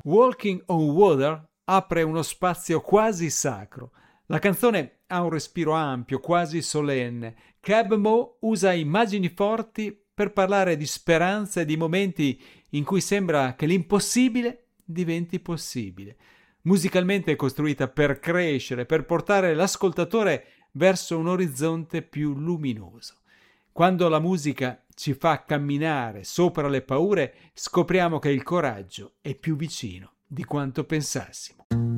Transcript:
Walking on Water apre uno spazio quasi sacro. La canzone ha un respiro ampio, quasi solenne. Keb' Mo' usa immagini forti per parlare di speranza e di momenti in cui sembra che l'impossibile diventi possibile. Musicalmente è costruita per crescere, per portare l'ascoltatore verso un orizzonte più luminoso. Quando la musica ci fa camminare sopra le paure, scopriamo che il coraggio è più vicino di quanto pensassimo.